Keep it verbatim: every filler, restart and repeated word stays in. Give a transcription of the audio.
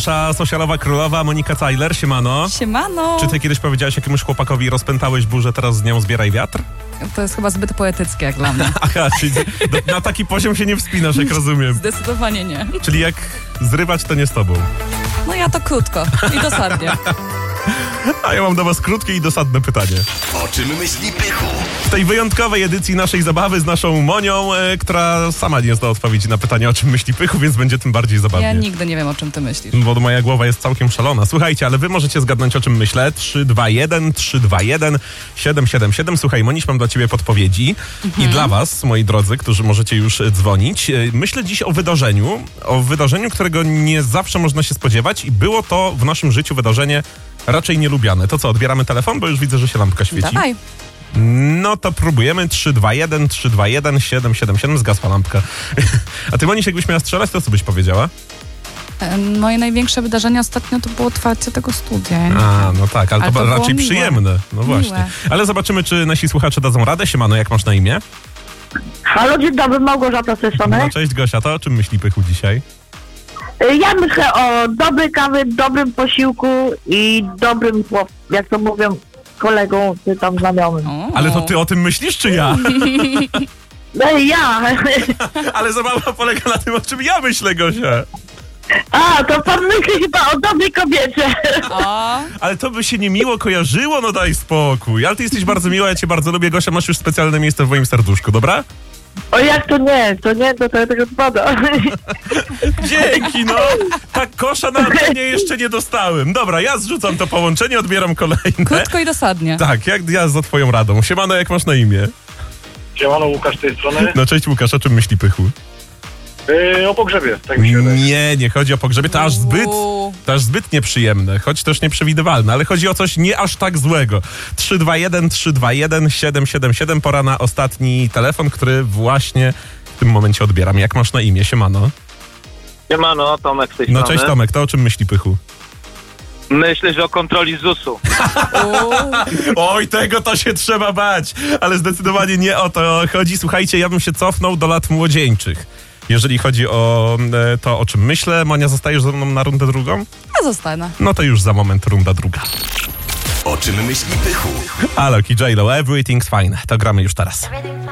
Nasza socialowa królowa Monika Cajler, siemano. Siemano. Czy ty kiedyś powiedziałeś jakiemuś chłopakowi, rozpętałeś burzę, teraz z nią zbieraj wiatr? To jest chyba zbyt poetyckie jak dla mnie. Aha, czyli do, na taki poziom się nie wspinasz, jak rozumiem. Zdecydowanie nie. Czyli jak zrywać, to nie z tobą. No ja to krótko i dosadnie. A ja mam do was krótkie i dosadne pytanie. O czym myśli Pychu? W tej wyjątkowej edycji naszej zabawy z naszą Monią, e, która sama nie zna odpowiedzi na pytanie, o czym myśli Pychu, więc będzie tym bardziej zabawnie. Ja nigdy nie wiem, o czym ty myślisz. Bo moja głowa jest całkiem szalona. Słuchajcie, ale wy możecie zgadnąć, o czym myślę. trzy dwa jeden, trzy dwa jeden, siedem siedem siedem. Słuchaj, Moniś, mam dla ciebie podpowiedzi. Mhm. I dla was, moi drodzy, którzy możecie już dzwonić. Myślę dziś o wydarzeniu. O wydarzeniu, którego nie zawsze można się spodziewać. I było to w naszym życiu wydarzenie raczej nielubiane. To co, odbieramy telefon? Bo już widzę, że się lampka świeci. Dawaj. No to próbujemy. trzy dwa jeden, trzy dwa jeden, siedem siedem siedem. Zgasła lampka. A ty, Moniś, jakbyś miała strzelać, to co byś powiedziała? E, Moje największe wydarzenie ostatnio to było otwarcie tego studia. Ja nie A, wiem. no tak, ale, Ale to, to było raczej miłe. przyjemne. No właśnie. Miłe. Ale zobaczymy, czy nasi słuchacze dadzą radę. Siemano, jak masz na imię? Halo, dzień dobry, Małgorzata z tej strony. No cześć, Gosia, to o czym myśli Pychu dzisiaj? Ja myślę o dobrej kawy, dobrym posiłku i dobrym, jak to mówią, kolegą czy tam znajomym. O. Ale to ty o tym myślisz, czy ja? No i ja. Ale zabawa polega na tym, o czym ja myślę, Gosia. A, to pan myśli chyba o dobrej kobiecie. O. Ale to by się niemiło kojarzyło, no daj spokój. Ale ty jesteś bardzo miła, ja cię bardzo lubię. Gosia, masz już specjalne miejsce w moim serduszku, dobra? O, jak to nie, to nie, to to tego odpada. Dzięki, no. Tak kosza na antenie jeszcze nie dostałem. Dobra, ja zrzucam to połączenie, odbieram kolejne. Krótko i dosadnie. Tak, jak ja za twoją radą. Siemano, jak masz na imię? Siemano, Łukasz z tej strony. No cześć, Łukasz, o czym myśli Pychu? Yy, o pogrzebie, tak mi się wydaje. Nie, nie chodzi o pogrzebie, to aż zbyt, Uuu. to aż zbyt nieprzyjemne, choć też nieprzewidywalne, ale chodzi o coś nie aż tak złego. trzy dwa jeden, trzy dwa jeden, siedem siedem siedem, pora na ostatni telefon, który właśnie w tym momencie odbieram. Jak masz na imię? Siemano. Siemano, Tomek z tej No strony. cześć Tomek, to o czym myśli Pychu? Myślę, że o kontroli zusu. Oj, tego to się trzeba bać, ale zdecydowanie nie o to chodzi. Słuchajcie, ja bym się cofnął do lat młodzieńczych. Jeżeli chodzi o e, to, o czym myślę. Monia, zostajesz ze mną na rundę drugą? Ja zostanę. No to już za moment runda druga. O czym myśli Pychu? Alok i J-Lo, Everything's Fine. To gramy już teraz. Everything's